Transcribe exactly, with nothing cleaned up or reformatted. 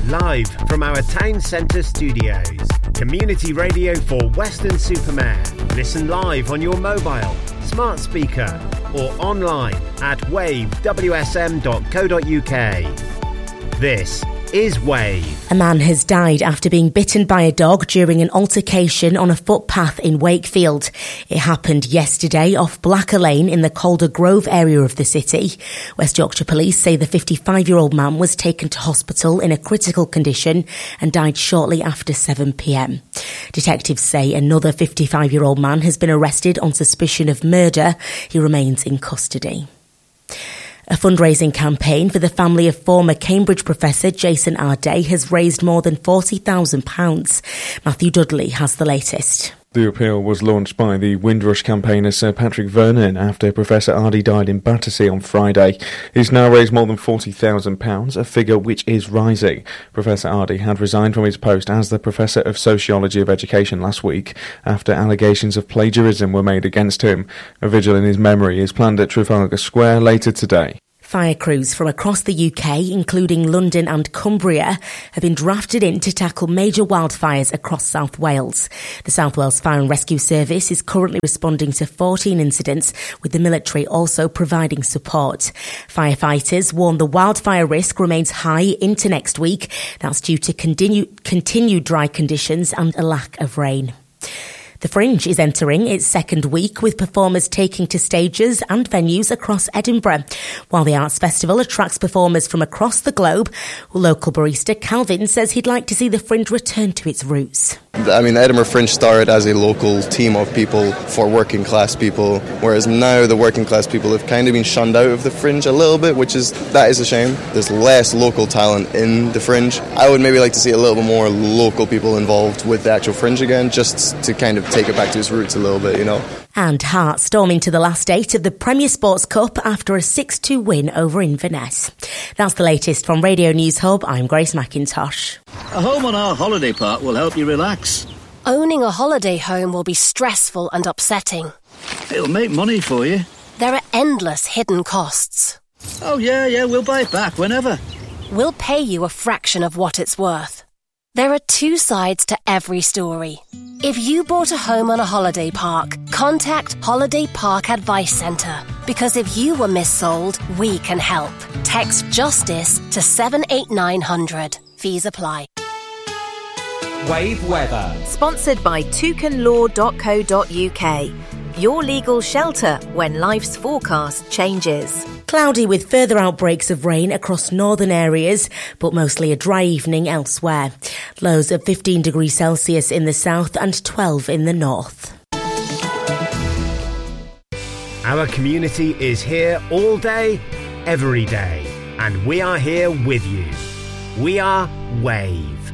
Live from our town centre studios. Community radio for Weston-super-Mare. Listen live on your mobile, smart speaker or online at wave w s m dot co dot u k. This is Wave. A man has died after being bitten by a dog during an altercation on a footpath in Wakefield. It happened yesterday off Blacker Lane in the Calder Grove area of the city. West Yorkshire Police say the fifty-five-year-old man was taken to hospital in a critical condition and died shortly after seven p m. Detectives say another fifty-five-year-old man has been arrested on suspicion of murder. He remains in custody. A fundraising campaign for the family of former Cambridge professor Jason Arday has raised more than forty thousand pounds. Matthew Dudley has the latest. The appeal was launched by the Windrush campaigner Sir Patrick Vernon after Professor Arday died in Battersea on Friday. He's now raised more than forty thousand pounds, a figure which is rising. Professor Arday had resigned from his post as the Professor of Sociology of Education last week after allegations of plagiarism were made against him. A vigil in his memory is planned at Trafalgar Square later today. Fire crews from across the U K, including London and Cumbria, have been drafted in to tackle major wildfires across South Wales. The South Wales Fire and Rescue Service is currently responding to fourteen incidents, with the military also providing support. Firefighters warn the wildfire risk remains high into next week. That's due to continue, continued dry conditions and a lack of rain. The Fringe is entering its second week with performers taking to stages and venues across Edinburgh. While the Arts Festival attracts performers from across the globe, local barista Calvin says he'd like to see the Fringe return to its roots. I mean, the Edinburgh Fringe started as a local team of people for working class people, whereas now the working class people have kind of been shunned out of the Fringe a little bit, which is, that is a shame. There's less local talent in the Fringe. I would maybe like to see a little bit more local people involved with the actual Fringe again, just to kind of take it back to its roots a little bit, you know. And Hearts storming to the last eight of the Premier Sports Cup after a six two win over Inverness. That's the latest from Radio News Hub. I'm Grace McIntosh. A home on our holiday park will help you relax. Owning a holiday home will be stressful and upsetting. It'll make money for you. There are endless hidden costs. Oh yeah, yeah, we'll buy it back whenever. We'll pay you a fraction of what it's worth. There are two sides to every story. If you bought a home on a holiday park, contact Holiday Park Advice Centre. Because if you were missold, we can help. Text JUSTICE to seven eight nine hundred. Fees apply. Wave Weather. Sponsored by toucan law dot co dot u k. Your legal shelter when life's forecast changes. Cloudy with further outbreaks of rain across northern areas, but mostly a dry evening elsewhere. Lows of fifteen degrees Celsius in the south and twelve in the north. Our community is here all day, every day, and we are here with you. We are Wave.